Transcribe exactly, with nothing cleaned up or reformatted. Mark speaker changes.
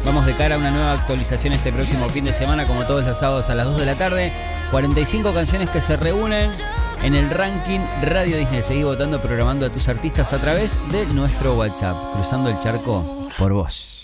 Speaker 1: Vamos de cara a una nueva actualización este próximo fin de semana, como todos los sábados a las dos de la tarde. cuarenta y cinco canciones que se reúnen en el ranking Radio Disney. Seguí votando, programando a tus artistas a través de nuestro WhatsApp. Cruzando el charco por vos.